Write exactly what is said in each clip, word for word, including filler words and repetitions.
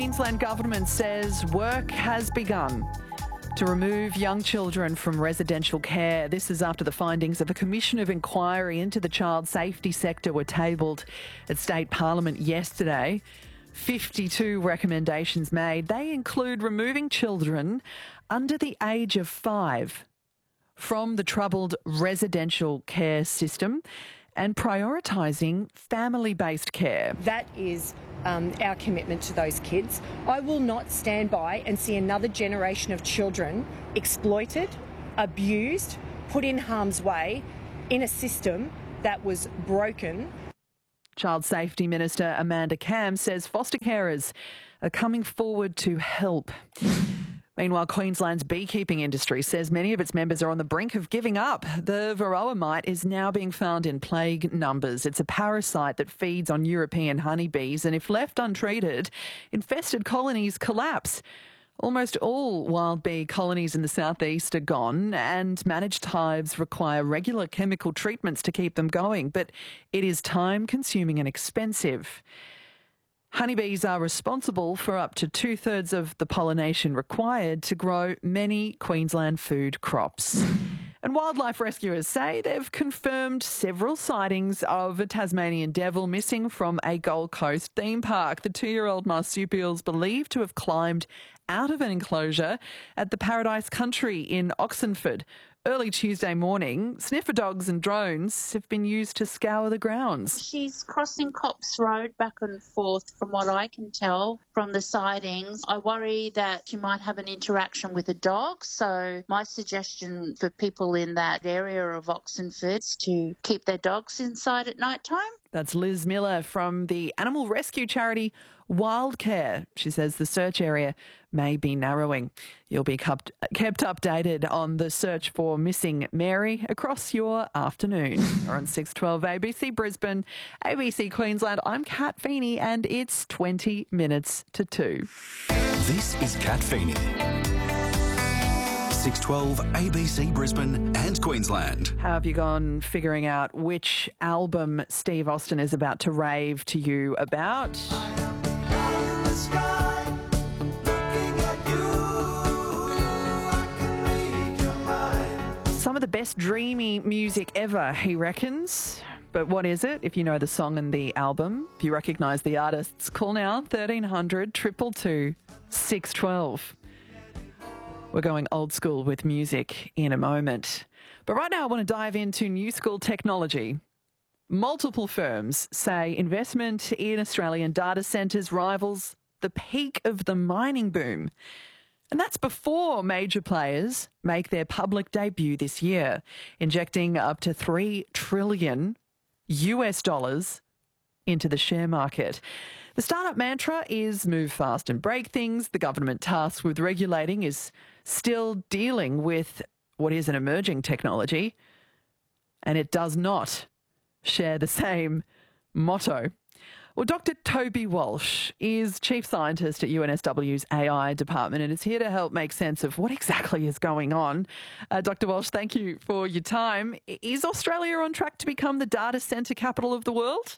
Queensland government says work has begun to remove young children from residential care. This is after the findings of a commission of inquiry into the child safety sector were tabled at State Parliament yesterday. fifty-two recommendations made. They include removing children under the age of five from the troubled residential care system and prioritising family-based care. That is um, our commitment to those kids. I will not stand by and see another generation of children exploited, abused, put in harm's way in a system that was broken. Child Safety Minister Amanda Camm says foster carers are coming forward to help. Meanwhile, Queensland's beekeeping industry says many of its members are on the brink of giving up. The varroa mite is now being found in plague numbers. It's a parasite that feeds on European honeybees, and if left untreated, infested colonies collapse. Almost all wild bee colonies in the southeast are gone, and managed hives require regular chemical treatments to keep them going, but it is time-consuming and expensive. Honeybees are responsible for up to two-thirds of the pollination required to grow many Queensland food crops. And wildlife rescuers say they've confirmed several sightings of a Tasmanian devil missing from a Gold Coast theme park. The two-year-old marsupials believed to have climbed out of an enclosure at the Paradise Country in Oxenford. Early Tuesday morning, sniffer dogs and drones have been used to scour the grounds. She's crossing Cops Road back and forth from what I can tell from the sightings. I worry that she might have an interaction with a dog, so my suggestion for people in that area of Oxenford is to keep their dogs inside at night time. That's Liz Miller from the animal rescue charity Wildcare. She says the search area may be narrowing. You'll be kept, kept updated on the search for missing Mary across your afternoon. We're on six twelve A B C Brisbane, A B C Queensland. I'm Kat Feeney and it's twenty minutes to two. This is Kat Feeney. six twelve A B C Brisbane and Queensland. How have you gone figuring out which album Steve Austin is about to rave to you about? Some of the best dreamy music ever, he reckons. But what is it? If you know the song and the album, if you recognise the artists, call now thirteen hundred, two two two, six one two. We're going old school with music in a moment. But right now I want to dive into new school technology. Multiple firms say investment in Australian data centres rivals the peak of the mining boom. And that's before major players make their public debut this year, injecting up to three trillion U S dollars into the share market. The startup mantra is move fast and break things. The government tasked with regulating is still dealing with what is an emerging technology, and it does not share the same motto. Well, Doctor Toby Walsh is Chief Scientist at U N S W's A I department and is here to help make sense of what exactly is going on. Uh, Doctor Walsh, thank you for your time. Is Australia on track to become the data centre capital of the world?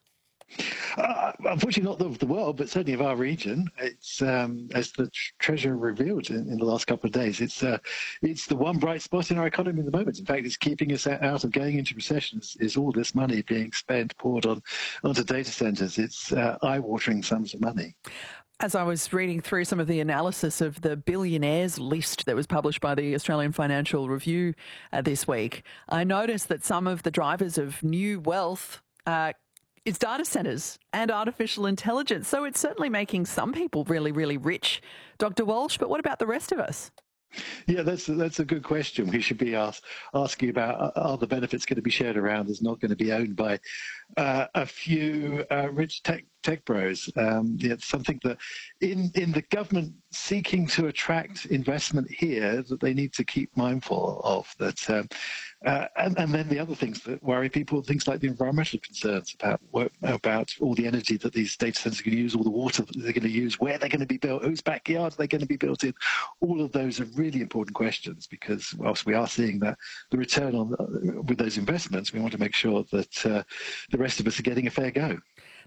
Uh, unfortunately, not of the world, but certainly of our region. It's um, as the Treasurer revealed in, in the last couple of days. It's uh, it's the one bright spot in our economy at the moment. In fact, it's keeping us out of going into recession. Is, is all this money being spent, poured on onto data centres? It's uh, eye-watering sums of money. As I was reading through some of the analysis of the billionaires list that was published by the Australian Financial Review uh, this week, I noticed that some of the drivers of new wealth uh, is data centres and artificial intelligence. So it's certainly making some people really, really rich, Doctor Walsh. But what about the rest of us? Yeah, that's that's a good question. We should be ask, asking about, are the benefits going to be shared around? Is not going to be owned by uh, a few uh, rich tech tech bros. Um, it's something that in, in the government seeking to attract investment here that they need to keep mindful of. That, um, uh, and, and then the other things that worry people, things like the environmental concerns about about all the energy that these data centers are going to use, all the water that they're going to use, where they're going to be built, whose backyards they're going to be built in. All of those are really important questions because whilst we are seeing that the return on with those investments, we want to make sure that uh, the rest of us are getting a fair go.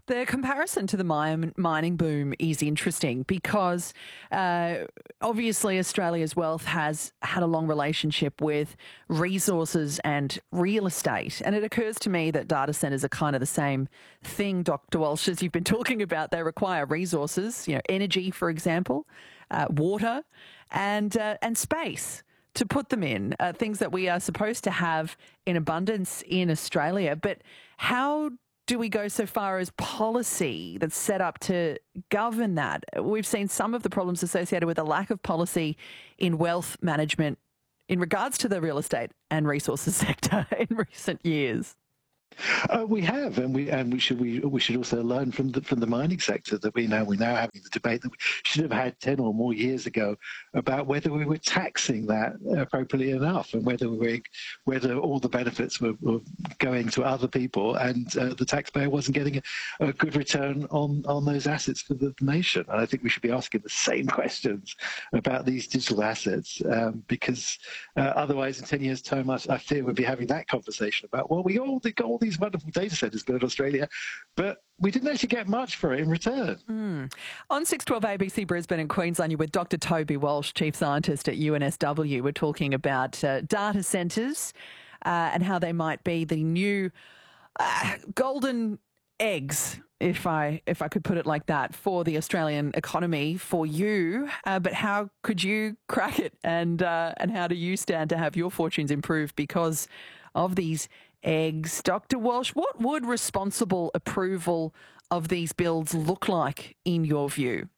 The comparison to the mine, mining boom is interesting because uh, obviously Australia's wealth has had a long relationship with resources and real estate. And it occurs to me that data centres are kind of the same thing, Doctor Walsh, as you've been talking about. They require resources, you know, energy, for example, uh, water and, uh, and space to put them in, uh, things that we are supposed to have in abundance in Australia. But how do we go so far as policy that's set up to govern that? We've seen some of the problems associated with a lack of policy in wealth management in regards to the real estate and resources sector in recent years. Uh, we have, and we and we should we we should also learn from the from the mining sector that we now we're now having the debate that we should have had ten or more years ago about whether we were taxing that appropriately enough and whether we were, whether all the benefits were, were going to other people and uh, the taxpayer wasn't getting a, a good return on on those assets for the nation. And I think we should be asking the same questions about these digital assets um, because uh, otherwise, in ten years' time, I, I fear we'll be having that conversation about well, we all got all these wonderful data centres built in Australia, but we didn't actually get much for it in return. Mm. On six twelve A B C Brisbane and Queensland, you're with Doctor Toby Walsh, Chief Scientist at U N S W. We're talking about uh, data centres uh, and how they might be the new uh, golden eggs, if I if I could put it like that, for the Australian economy, for you. Uh, but how could you crack it, and uh, and how do you stand to have your fortunes improved because of these eggs? Doctor Walsh, what would responsible approval of these builds look like in your view?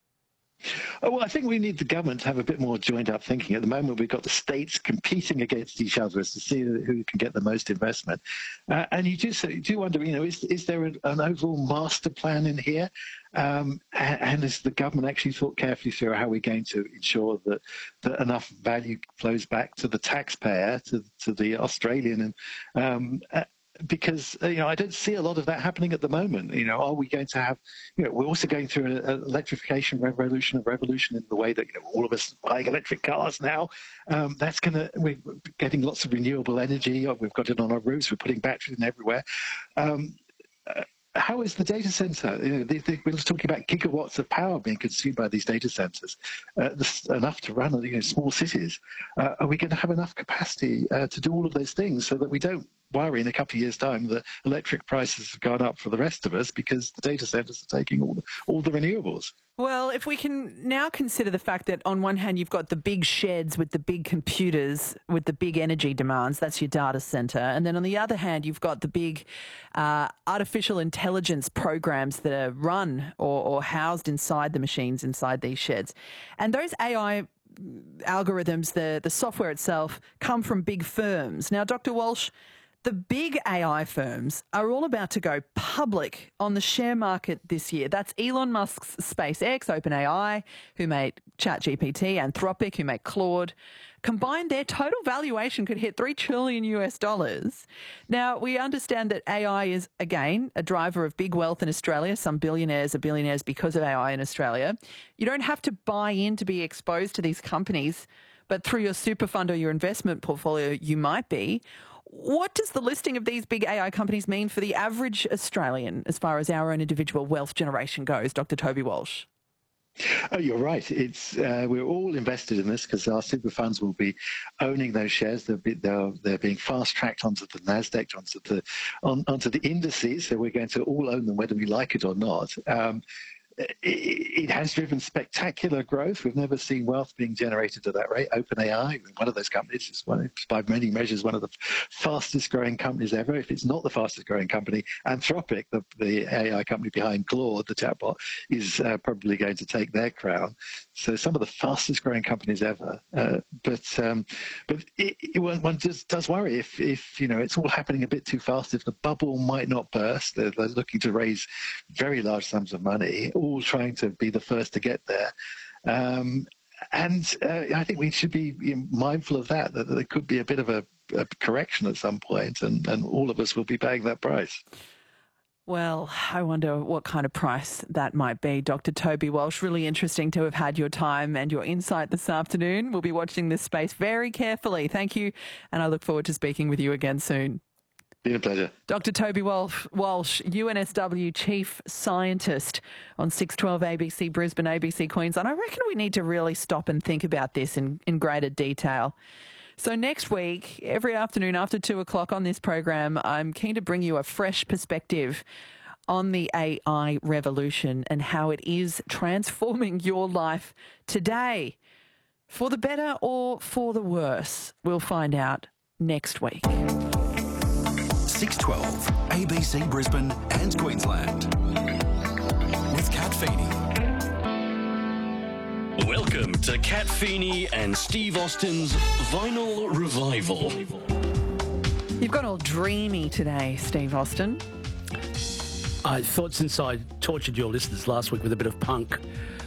Oh, well, I think we need the government to have a bit more joined-up thinking. At the moment, we've got the states competing against each other as to see who can get the most investment. Uh, and you do, you do wonder, you know, is, is there an, an overall master plan in here? Um, and, and has the government actually thought carefully through how we're going to ensure that, that enough value flows back to the taxpayer, to, to the Australian? And um, uh, because, uh, you know, I don't see a lot of that happening at the moment. You know, are we going to have, you know, we're also going through an electrification revolution, a revolution in the way that, you know, all of us buying electric cars now. Um, that's going to, we're getting lots of renewable energy. We've got it on our roofs. We're putting batteries in everywhere. Um, uh, How is the data center? You know, they, they, we're talking about gigawatts of power being consumed by these data centers, uh, this, enough to run you know, small cities. Uh, are we going to have enough capacity uh, to do all of those things so that we don't worry in a couple of years' time that electric prices have gone up for the rest of us because the data centers are taking all the, all the renewables? Well, if we can now consider the fact that on one hand you've got the big sheds with the big computers with the big energy demands, that's your data centre. And then on the other hand, you've got the big uh, artificial intelligence programs that are run or, or housed inside the machines inside these sheds. And those A I algorithms, the, the software itself, come from big firms. Now, Doctor Walsh, the big A I firms are all about to go public on the share market this year. That's Elon Musk's SpaceX, OpenAI, who made ChatGPT, Anthropic, who made Claude. Combined, their total valuation could hit three trillion US dollars. Now, we understand that A I is, again, a driver of big wealth in Australia. Some billionaires are billionaires because of A I in Australia. You don't have to buy in to be exposed to these companies, but through your super fund or your investment portfolio, you might be. What does the listing of these big A I companies mean for the average Australian as far as our own individual wealth generation goes, Doctor Toby Walsh? Oh, you're right. It's uh, we're all invested in this because our super funds will be owning those shares. They'll be, they're, they're being fast-tracked onto the NASDAQ, onto the, on, onto the indices, so we're going to all own them whether we like it or not. Um, It, it has driven spectacular growth. We've never seen wealth being generated at that rate. OpenAI, one of those companies, is one, by many measures one of the fastest growing companies ever. If it's not the fastest growing company, Anthropic, the, the A I company behind Claude, the chatbot, is uh, probably going to take their crown. So some of the fastest growing companies ever. Uh, but um, but it, it, one just does worry if, if you know it's all happening a bit too fast. If the bubble might not burst, they're, they're looking to raise very large sums of money, all trying to be the first to get there. Um, and uh, I think we should be mindful of that, that there could be a bit of a, a correction at some point, and, and all of us will be paying that price. Well, I wonder what kind of price that might be. Doctor Toby Walsh, really interesting to have had your time and your insight this afternoon. We'll be watching this space very carefully. Thank you, and I look forward to speaking with you again soon. Been a pleasure. Doctor Toby Walsh, Walsh, U N S W Chief Scientist on six twelve A B C Brisbane, A B C Queensland. I reckon we need to really stop and think about this in, in greater detail. So next week, every afternoon after two o'clock on this program, I'm keen to bring you a fresh perspective on the A I revolution and how it is transforming your life today. For the better or for the worse, we'll find out next week. six twelve A B C Brisbane and Queensland with Kat Feeney. Welcome to Kat Feeney and Steve Austin's Vinyl Revival. You've got all dreamy today, Steve Austin. I thought since I tortured your listeners last week with a bit of punk,